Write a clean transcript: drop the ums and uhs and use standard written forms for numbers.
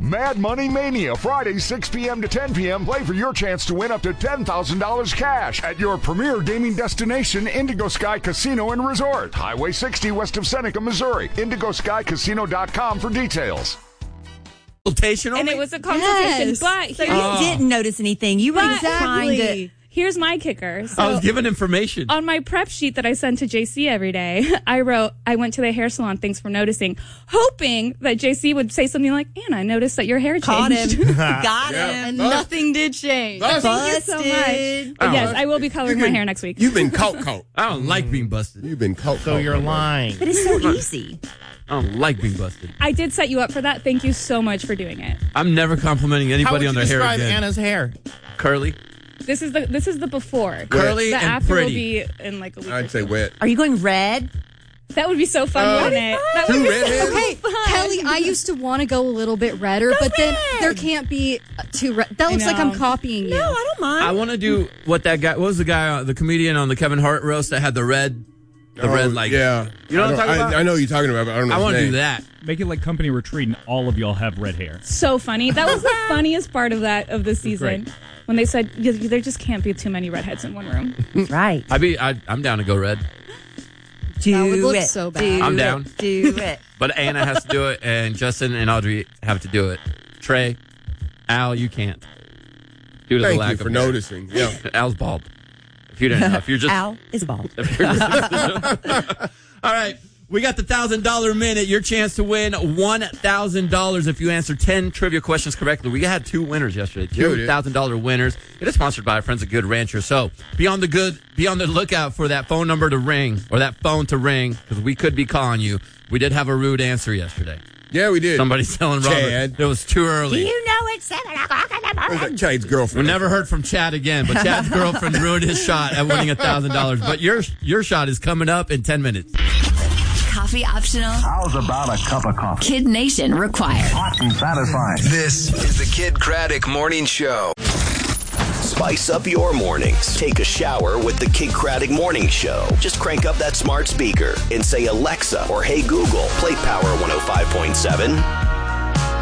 Mad Money Mania, Friday, 6 p.m. to 10 p.m. Play for your chance to win up to $10,000 cash at your premier gaming destination, Indigo Sky Casino and Resort. Highway 60 west of Seneca, Missouri. IndigoSkyCasino.com for details. And it was a consultation, Yes. but So you didn't notice anything. You were trying to... Here's my kicker. So I was given information. on my prep sheet that I send to JC every day, I wrote, I went to the hair salon, thanks for noticing, hoping that JC would say something like, Anna, I noticed that your hair changed. Caught him. Got him. And nothing did change. Thank you so much. But yes, I will be coloring my hair next week. You've been caught. I don't like being busted. You've been caught. So you're lying. But it's so easy. I don't like being busted. I did set you up for that. Thank you so much for doing it. I'm never complimenting How anybody would on you their hair describe again. Anna's hair? Curly. This is the before. Curly the and after pretty. will be in like a week. I'd say wet. Are you going red? That would be so fun, wouldn't it? That would Two be redheads? so Okay, fun. Kelly, I used to want to go a little bit redder, but then there can't be too red. That looks like I'm know. copying you. No, I don't mind. I want to do what that guy. What was the guy? The comedian on the Kevin Hart roast that had the red. red like. Yeah. You know what I'm talking about? I know what you're talking about, but I don't know I his want to name. do that. Make it like Company Retreat, and all of y'all have red hair. So funny. That was the funniest part of the season. Great. When they said there just can't be too many redheads in one room. Right. I'm down to go red. Do That would look it. so bad. Do I'm it. down. Do it. But Anna has to do it, and Justin and Audrey have to do it. Trey, Al, you can't. Due to the Thank lack you for of hair. noticing. Yeah. Al's bald. If you didn't know, if you're just Al is bald. All right. We got the $1,000 minute. Your chance to win $1,000 if you answer 10 trivia questions correctly. We had 2 winners yesterday. $2,000 winners. It is sponsored by our friends at Good Rancher. So be on the lookout for that phone number to ring, or that phone to ring, because we could be calling you. We did have a rude answer yesterday. Yeah, we did. Somebody's telling Robert Chad. it was too early. You know it's 7 o'clock in the Where's morning. that Chad's We girlfriend? never heard from Chad again, but Chad's girlfriend ruined his shot at winning $1,000. But your shot is coming up in 10 minutes. Coffee optional. How's about a cup of coffee? Kid Nation required. Hot and satisfying. This is the Kid Craddock Morning Show. Spice up your mornings. Take a shower with the Kid Craddock Morning Show. Just crank up that smart speaker and say, Alexa or Hey Google, play Power 105.7.